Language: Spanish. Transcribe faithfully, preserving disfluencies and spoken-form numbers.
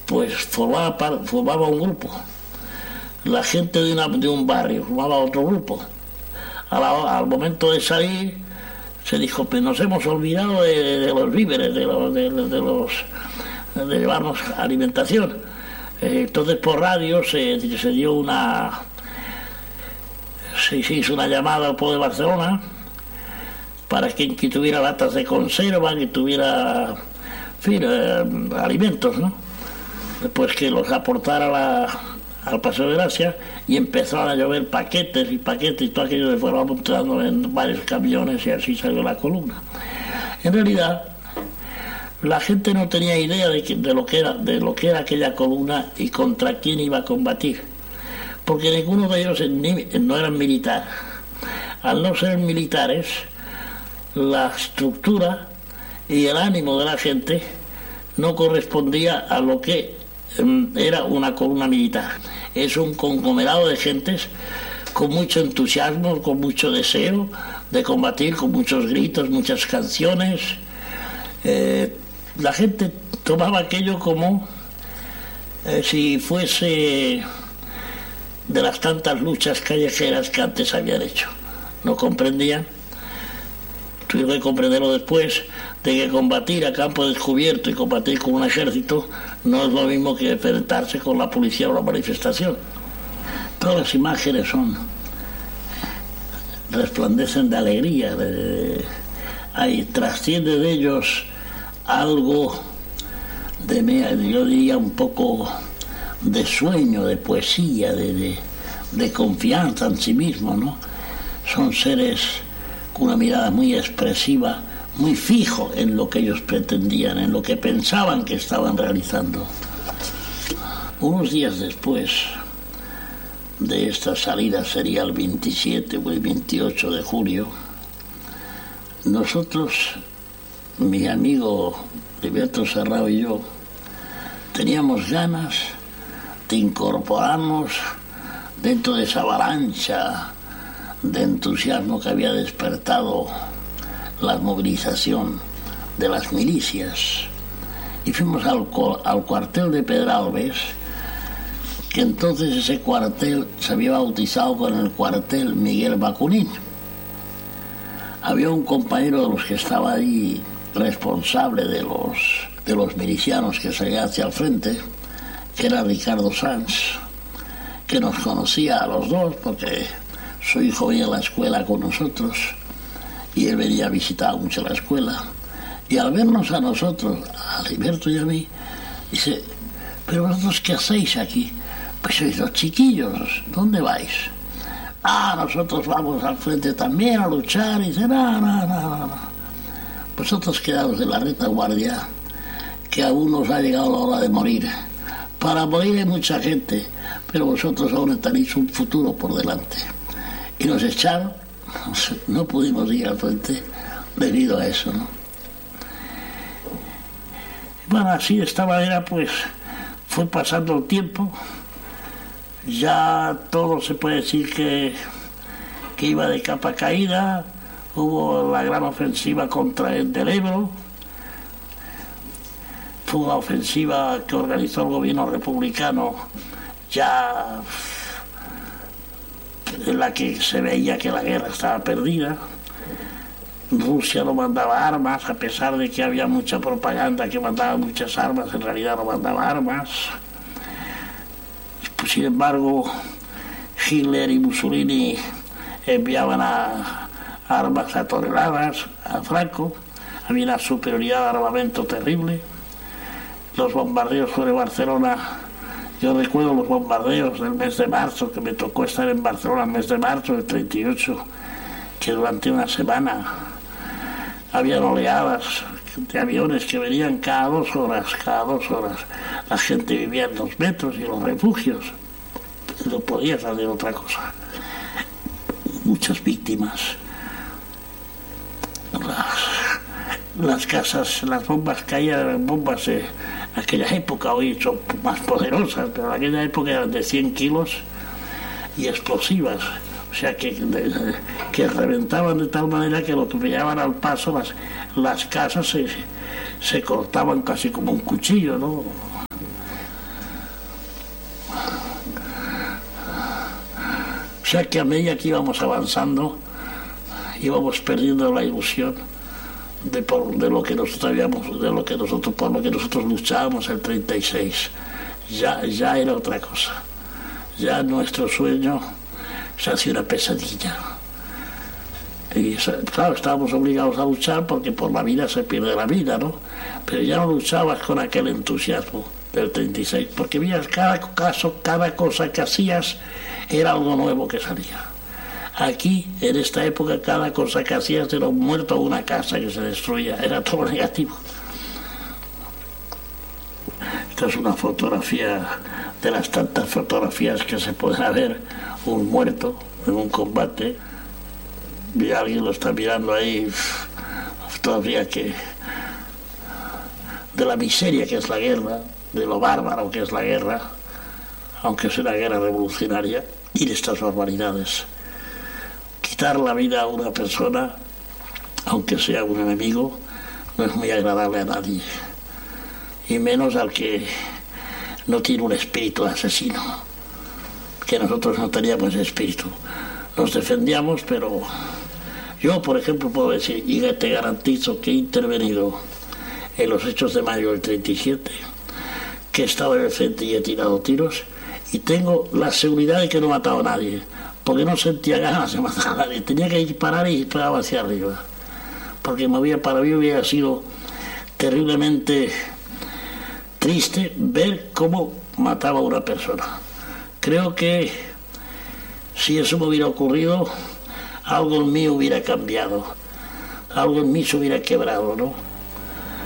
pues formaba, formaba un grupo. La gente de, una, de un barrio formaba otro grupo. A la, al momento de salir se dijo, pues nos hemos olvidado de, de los víveres, de los, de, de los de llevarnos alimentación. Eh, entonces por radio se, se dio una se, se hizo una llamada al pueblo de Barcelona para quien que tuviera latas de conserva, que tuviera, en fin, eh, alimentos, ¿no? Después que los aportara la, al Paseo de Gracia, y empezaron a llover paquetes y paquetes, y todo aquello se fueron montando en varios camiones, y así salió la columna. En realidad, la gente no tenía idea de, que, de, lo que era, de lo que era aquella columna y contra quién iba a combatir, porque ninguno de ellos ni, no eran militares. Al no ser militares, la estructura y el ánimo de la gente no correspondía a lo que um, era una columna militar. Es un conglomerado de gentes con mucho entusiasmo, con mucho deseo de combatir, con muchos gritos, muchas canciones. Eh, la gente tomaba aquello como eh, si fuese de las tantas luchas callejeras que antes habían hecho. No comprendían, tuvieron que comprenderlo después, de que combatir a campo descubierto y combatir con un ejército no es lo mismo que enfrentarse con la policía o la manifestación. Todas las imágenes son resplandecen de alegría, de, hay, trasciende de ellos algo de, yo diría, un poco de sueño, de poesía, de, de, de confianza en sí mismo, ¿no? Son seres con una mirada muy expresiva, muy fijo en lo que ellos pretendían, en lo que pensaban que estaban realizando. Unos días después de esta salida, sería el veintisiete o el veintiocho de julio, nosotros, mi amigo Heriberto Serrao y yo, teníamos ganas de incorporarnos dentro de esa avalancha de entusiasmo que había despertado la movilización de las milicias, y fuimos al, al cuartel de Pedralbes, que entonces ese cuartel se había bautizado con el cuartel Miguel Bacunín. Había un compañero de los que estaba ahí, responsable de los, de los milicianos que salían hacia el frente, que era Ricardo Sanz, que nos conocía a los dos porque su hijo venía a la escuela con nosotros y él venía a visitar mucho la escuela. Y al vernos a nosotros, a Heriberto y a mí, dice, ¿pero vosotros qué hacéis aquí? Pues sois los chiquillos, ¿dónde vais? Ah, nosotros vamos al frente también a luchar. Y dice, no, no, no, no. Vosotros quedados en la retaguardia, que aún nos ha llegado la hora de morir. Para morir hay mucha gente, pero vosotros aún tenéis un futuro por delante. Y nos echaron, no pudimos ir al frente debido a eso, ¿no? Bueno, así de esta manera pues fue pasando el tiempo. Ya todo se puede decir que, que iba de capa caída. Hubo la gran ofensiva contra el del Ebro. Fue una ofensiva que organizó el gobierno republicano, ya en la que se veía que la guerra estaba perdida. Rusia no mandaba armas, a pesar de que había mucha propaganda que mandaba muchas armas, en realidad no mandaba armas. Pues, sin embargo, Hitler y Mussolini enviaban a, a armas a toneladas a Franco. Había una superioridad de armamento terrible. Los bombardeos sobre Barcelona, yo recuerdo los bombardeos del mes de marzo, que me tocó estar en Barcelona el mes de marzo del treinta y ocho, que durante una semana había oleadas de aviones que venían cada dos horas, cada dos horas. La gente vivía en los metros y en los refugios. No podía hacer otra cosa. Muchas víctimas. Las, las casas, las bombas caían, eran bombas de aquella época, hoy son más poderosas, pero en aquella época eran de cien kilos y explosivas. O sea, que, de, que reventaban de tal manera que lo que pillaban al paso, las, las casas se, se cortaban casi como un cuchillo, ¿no? sea que a medida que íbamos avanzando, íbamos perdiendo la ilusión de, por, de lo que nosotros habíamos, de lo que nosotros, por lo que nosotros luchábamos el treinta y seis. Ya, ya era otra cosa. Ya nuestro sueño se hacía una pesadilla. Y claro, estábamos obligados a luchar porque por la vida se pierde la vida, ¿no? Pero ya no luchabas con aquel entusiasmo del treinta y seis, porque veías cada caso, cada cosa que hacías era algo nuevo que salía. Aquí, en esta época, cada cosa que hacías era un muerto o una casa que se destruía, era todo negativo. Esta es una fotografía de las tantas fotografías que se pueden ver, un muerto en un combate, y alguien lo está mirando ahí, todavía que de la miseria que es la guerra, de lo bárbaro que es la guerra, aunque sea una guerra revolucionaria, y de estas barbaridades. Quitar la vida a una persona, aunque sea un enemigo, no es muy agradable a nadie, y menos al que no tiene un espíritu asesino, que nosotros no teníamos ese espíritu. Nos defendíamos, pero yo, por ejemplo, puedo decir, y te garantizo que he intervenido en los hechos de mayo del treinta y siete, que he estado en el frente y he tirado tiros, y tengo la seguridad de que no he matado a nadie, porque no sentía ganas de matar a nadie. Tenía que disparar y disparaba hacia arriba, porque me había, para mí hubiera sido terriblemente triste ver cómo mataba a una persona. Creo que si eso me hubiera ocurrido, algo en mí hubiera cambiado, algo en mí se hubiera quebrado, ¿no?